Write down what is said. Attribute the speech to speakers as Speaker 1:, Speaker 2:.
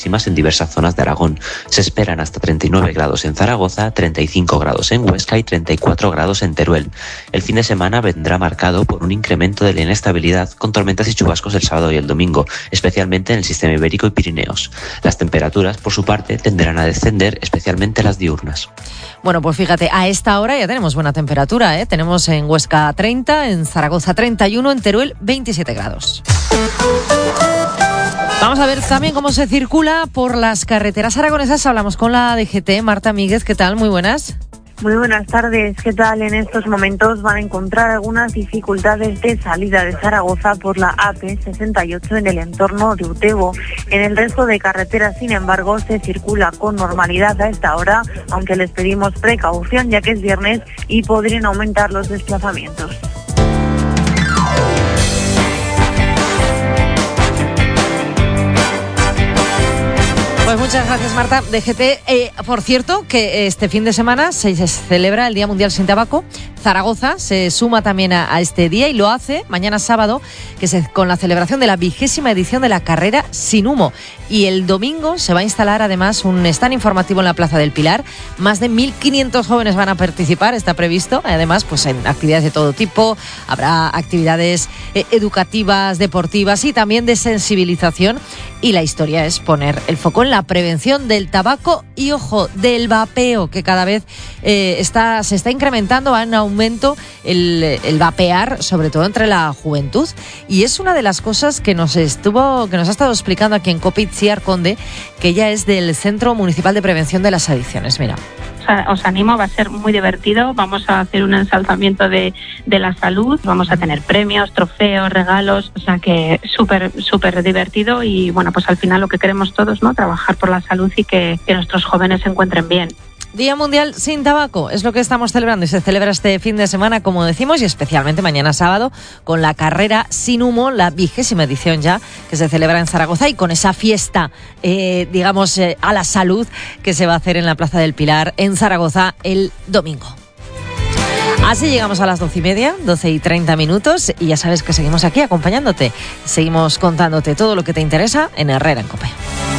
Speaker 1: en diversas zonas de Aragón. Se esperan hasta 39 grados en Zaragoza, 35 grados en Huesca y 34 grados en Teruel. El fin de semana vendrá marcado por un incremento de la inestabilidad con tormentas y chubascos el sábado y el domingo, especialmente en el sistema ibérico y Pirineos. Las temperaturas, por su parte, tenderán a descender, especialmente las diurnas.
Speaker 2: Bueno, pues fíjate, a esta hora ya tenemos buena temperatura, ¿eh? Tenemos en Huesca 30, en Zaragoza 31, en Teruel 27 grados. Vamos a ver también cómo se circula por las carreteras aragonesas. Hablamos con la DGT, Marta Míguez. ¿Qué tal? Muy buenas.
Speaker 3: Muy buenas tardes. ¿Qué tal? En estos momentos van a encontrar algunas dificultades de salida de Zaragoza por la AP68 en el entorno de Utebo. En el resto de carreteras, sin embargo, se circula con normalidad a esta hora, aunque les pedimos precaución ya que es viernes y podrían aumentar los desplazamientos.
Speaker 2: Pues muchas gracias, Marta. DGT, por cierto, que este fin de semana se celebra el Día Mundial Sin Tabaco. Zaragoza se suma también a este día y lo hace mañana sábado, con la celebración de la 20ª edición de la carrera Sin Humo. Y el domingo se va a instalar además un stand informativo en la Plaza del Pilar. Más de 1.500 jóvenes van a participar, está previsto. Además, pues en actividades de todo tipo. Habrá actividades educativas, deportivas y también de sensibilización. Y la historia es poner el foco en la prevención del tabaco y, ojo, del vapeo, que cada vez se está incrementando, va en aumento el vapear, sobre todo entre la juventud. Y es una de las cosas que nos ha estado explicando aquí en COPE Itziar Conde, que ella es del Centro Municipal de Prevención de las Adicciones. Mira.
Speaker 4: Os animo, va a ser muy divertido, vamos a hacer un ensalzamiento de la salud, vamos a tener premios, trofeos, regalos, o sea que súper divertido y bueno, pues al final lo que queremos todos, ¿no? Trabajar por la salud y que nuestros jóvenes se encuentren bien.
Speaker 2: Día Mundial Sin Tabaco es lo que estamos celebrando y se celebra este fin de semana, como decimos, y especialmente mañana sábado con la carrera Sin Humo, la 20ª edición ya, que se celebra en Zaragoza y con esa fiesta, a la salud que se va a hacer en la Plaza del Pilar en Zaragoza el domingo. Así llegamos a las 12:30, 12:30 minutos, y ya sabes que seguimos aquí acompañándote. Seguimos contándote todo lo que te interesa en Herrera en COPE.